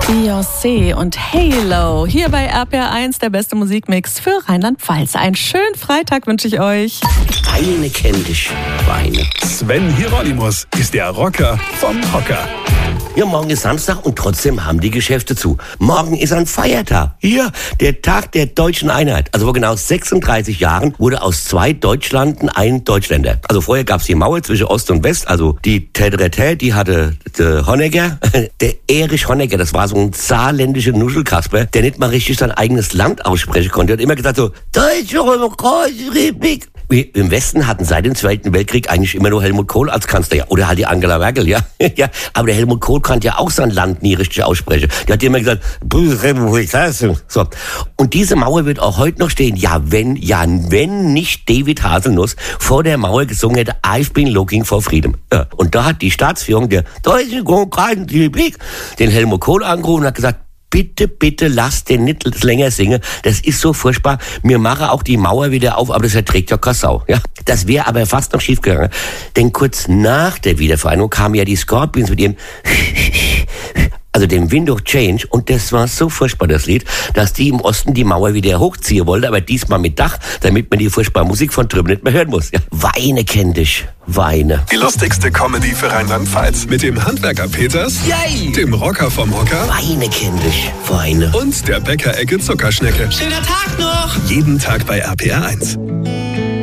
Beyoncé und Halo. Hier bei RPR1, der beste Musikmix für Rheinland-Pfalz. Einen schönen Freitag wünsche ich euch. Eine kennt dich, Weine. Sven Hieronymus ist der Rocker vom Hocker. Ja, morgen ist Samstag und trotzdem haben die Geschäfte zu. Morgen ist ein Feiertag. Hier, der Tag der deutschen Einheit. Also vor genau 36 Jahren wurde aus 2 Deutschlanden ein Deutschländer. Also vorher gab es die Mauer zwischen Ost und West. Also die Tedrete, die hatte der Honecker. Der Erich Honecker, das war so ein saarländischer Nuschelkasper, der nicht mal richtig sein eigenes Land aussprechen konnte. Er hat immer gesagt so, Deutsche Demokratische Republik. Im Westen hatten seit dem Zweiten Weltkrieg eigentlich immer nur Helmut Kohl als Kanzler, ja. Oder halt die Angela Merkel, ja. Ja, aber der Helmut Kohl konnte ja auch sein Land nie richtig aussprechen. Der hat immer gesagt, Bundesrepublik, so. Und diese Mauer wird auch heute noch stehen. Ja, wenn nicht David Haselnuss vor der Mauer gesungen hätte, I've been looking for freedom. Ja. Und da hat die Staatsführung der Deutschen Demokratischen Republik den Helmut Kohl angerufen und hat gesagt, bitte lass den nicht länger singen. Das ist so furchtbar. Wir machen auch die Mauer wieder auf, aber das erträgt ja keine Sau. Ja? Das wäre aber fast noch schief gegangen. Denn kurz nach der Wiedervereinigung kamen ja die Scorpions mit ihrem also dem Wind of Change, und das war so furchtbar, das Lied, dass die im Osten die Mauer wieder hochziehen wollten, aber diesmal mit Dach, damit man die furchtbare Musik von drüben nicht mehr hören muss. Ja. Weine kennt dich, Weine. Die lustigste Comedy für Rheinland-Pfalz mit dem Handwerker Peters, Yay! Dem Rocker vom Hocker Weine kennt dich, Weine. und der Bäckerecke Zuckerschnecke. Schöner Tag noch! Jeden Tag bei RPR1.